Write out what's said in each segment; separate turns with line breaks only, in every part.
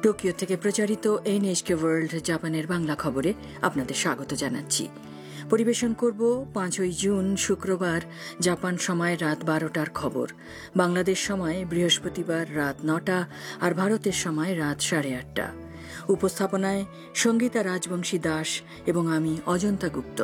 Tokyo থেকে প্রচারিত NHK world জাপানের বাংলা খবরে আপনাদের স্বাগত জানাচ্ছি। পরিবেশন করব 5 জুন শুক্রবার জাপান সময় রাত 12টার খবর। বাংলাদেশ সময় বৃহস্পতিবার রাত 9টা আর ভারতের সময় রাত 8:30। উপস্থাপনায় সঙ্গীতা রাজবংশী দাস এবং আমি অজন্তা গুপ্ত।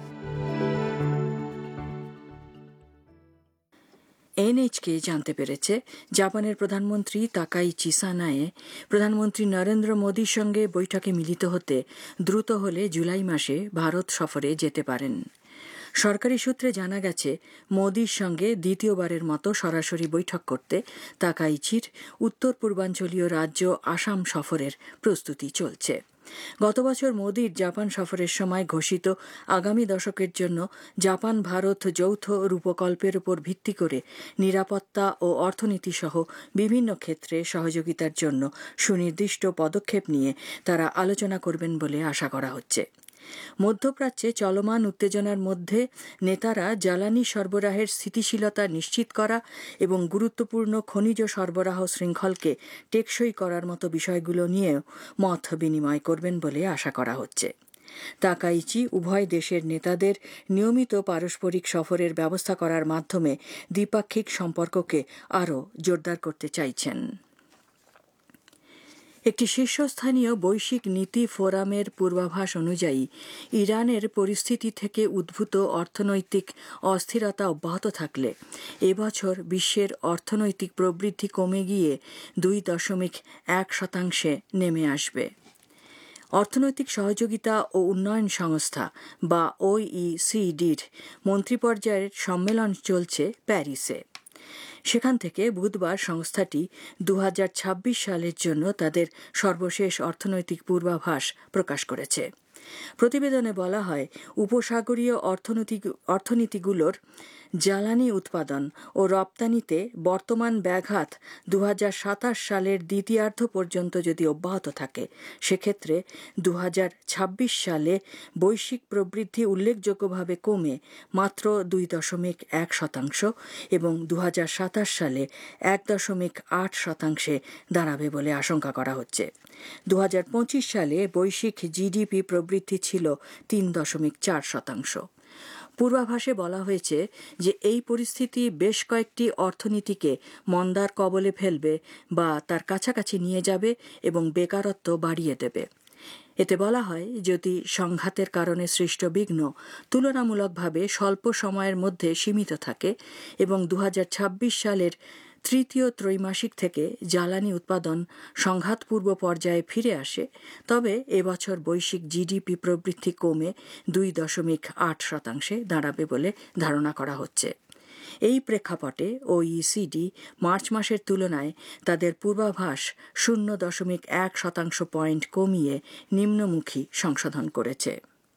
এনএইচকে জানতে পেরেছে জাপানের প্রধানমন্ত্রী তাকাইচি সানায়ে প্রধানমন্ত্রী নরেন্দ্র মোদীর সঙ্গে বৈঠকে মিলিত হতে দ্রুত হলে জুলাই মাসে ভারত সফরে যেতে পারেন। সরকারি সূত্রে জানা গেছে, মোদীর সঙ্গে দ্বিতীয়বারের মতো সরাসরি বৈঠক করতে তাকাইচির উত্তর পূর্বাঞ্চলীয় রাজ্য আসাম সফরের প্রস্তুতি চলছে। গত বছর মোদীর জাপান সফরের সময় ঘোষিত আগামী দশকের জন্য জাপান ভারত যৌথ রূপকল্পের উপর ভিত্তি করে নিরাপত্তা ও অর্থনীতি সহ বিভিন্ন ক্ষেত্রে সহযোগিতার জন্য সুনির্দিষ্ট পদক্ষেপ নিয়ে তারা আলোচনা করবেন বলে আশা করা হচ্ছে। মধ্যপ্রাচ্যে চলমান উত্তেজনার মধ্যে নেতারা জ্বালানি সরবরাহের স্থিতিশীলতা নিশ্চিত করা এবং গুরুত্বপূর্ণ খনিজ সরবরাহ শৃঙ্খলকে টেকসই করার মতো বিষয়গুলো নিয়েও মত বিনিময় করবেন বলে আশা করা হচ্ছে। তাকাইচি উভয় দেশের নেতাদের নিয়মিত পারস্পরিক সফরের ব্যবস্থা করার মাধ্যমে দ্বিপাক্ষিক সম্পর্ককে আরও জোরদার করতে চাইছেন। একটি শীর্ষস্থানীয় বৈশ্বিক নীতি ফোরামের পূর্বাভাস অনুযায়ী ইরানের পরিস্থিতি থেকে উদ্ভূত অর্থনৈতিক অস্থিরতা অব্যাহত থাকলে এবছর বিশ্বের অর্থনৈতিক প্রবৃদ্ধি কমে গিয়ে 2.1% নেমে আসবে। অর্থনৈতিক সহযোগিতা ও উন্নয়ন সংস্থা বা ওইসিডির মন্ত্রীপর্যায়ের সম্মেলন চলছে প্যারিসে। সেখান থেকে বুধবার সংস্থাটি 2026 সালের জন্য তাদের সর্বশেষ অর্থনৈতিক পূর্বাভাস প্রকাশ করেছে। প্রতিবেদনে বলা হয়, উপসাগরীয় অর্থনীতিগুলোর জ্বালানি উৎপাদন ও রপ্তানিতে বর্তমান ব্যাঘাত 2027 সালের দ্বিতীয়ার্ধ পর্যন্ত যদি অব্যাহত থাকে, সেক্ষেত্রে 2026 সালে বৈশ্বিক প্রবৃদ্ধি উল্লেখযোগ্যভাবে কমে মাত্র 2.1% এবং 2027 সালে 1.8% দাঁড়াবে বলে আশঙ্কা করা হচ্ছে। 2025 সালে বৈশ্বিক জিডিপি প্রবৃদ্ধি ছিল 3.4%। পূর্বাভাসে বলা হয়েছে যে এই পরিস্থিতি বেশ কয়েকটি অর্থনীতিকে মন্দার কবলে ফেলবে বা তার কাছাকাছি নিয়ে যাবে এবং বেকারত্ব বাড়িয়ে দেবে। এতে বলা হয়, যদি সংঘাতের কারণে সৃষ্ট বিঘ্ন তুলনামূলকভাবে স্বল্প সময়ের মধ্যে সীমিত থাকে এবং 2026 সালের তৃতীয় ত্রৈমাসিক থেকে জ্বালানি উৎপাদন সংঘাতপূর্ব পর্যায়ে ফিরে আসে, তবে এবছর বৈশ্বিক জিডিপি প্রবৃদ্ধি কমে 2.8% দাঁড়াবে বলে ধারণা করা হচ্ছে। এই প্রেক্ষাপটে ওইসিডি মার্চ মাসের তুলনায় তাদের পূর্বাভাস 0.1% পয়েন্ট কমিয়ে নিম্নমুখী সংশোধন করেছে।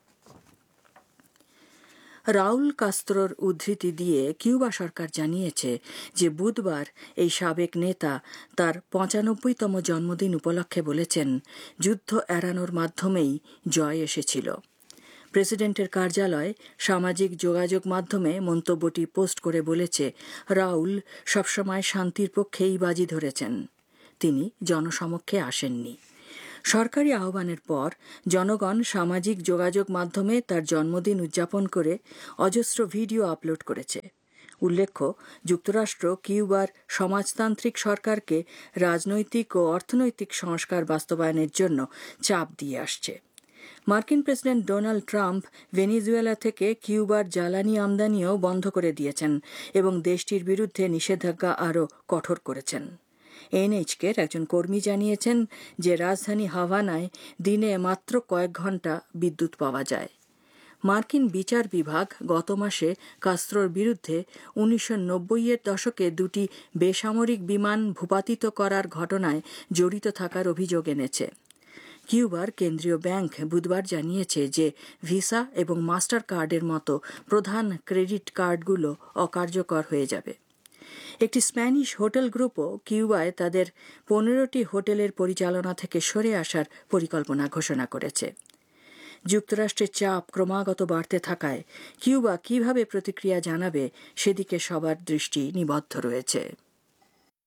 রাউল কাস্ত্রোর উদ্ধৃতি দিয়ে কিউবা সরকার জানিয়েছে যে বুধবার এই সাবেক নেতা তার 95তম জন্মদিন উপলক্ষে বলেছেন, যুদ্ধ এড়ানোর মাধ্যমেই জয় এসেছিল। প্রেসিডেন্টের কার্যালয় সামাজিক যোগাযোগ মাধ্যমে মন্তব্যটি পোস্ট করে বলেছে, রাউল সবসময় শান্তির পক্ষেই বাজি ধরেছেন, তিনি জনসমক্ষে আসেননি। সরকারি আহ্বানের পর জনগণ সামাজিক যোগাযোগ মাধ্যমে তার জন্মদিন উদযাপন করে অজস্র ভিডিও আপলোড করেছে। উল্লেখ্য, যুক্তরাষ্ট্র কিউবার সমাজতান্ত্রিক সরকারকে রাজনৈতিক ও অর্থনৈতিক সংস্কার বাস্তবায়নের জন্য চাপ দিয়ে আসছে। মার্কিন প্রেসিডেন্ট ডোনাল্ড ট্রাম্প ভেনেজুয়েলা থেকে কিউবার জ্বালানি আমদানিও বন্ধ করে দিয়েছেন এবং দেশটির বিরুদ্ধে নিষেধাজ্ঞা আরও কঠোর করেছেন। এনএইচকের একজন কর্মী জানিয়েছেন যে রাজধানী হাভানায় দিনে মাত্র কয়েক ঘণ্টা বিদ্যুৎ পাওয়া যায়। মার্কিন বিচার বিভাগ গত মাসে কাস্ত্রোর বিরুদ্ধে 1990-এর দশকে 2টি বেসামরিক বিমান ভূপাতিত করার ঘটনায় জড়িত থাকার অভিযোগ এনেছে। কিউবার কেন্দ্রীয় ব্যাংক বুধবার জানিয়েছে যে ভিসা এবং মাস্টার কার্ডের মতো প্রধান ক্রেডিট কার্ডগুলো অকার্যকর হয়ে যাবে। একটি স্প্যানিশ হোটেল গ্রুপও কিউবায় তাদের 15টি হোটেলের পরিচালনা থেকে সরে আসার পরিকল্পনা ঘোষণা করেছে। যুক্তরাষ্ট্রের চাপ ক্রমাগত বাড়তে থাকায় কিউবা কিভাবে প্রতিক্রিয়া জানাবে সেদিকে সবার দৃষ্টি নিবদ্ধ রয়েছে।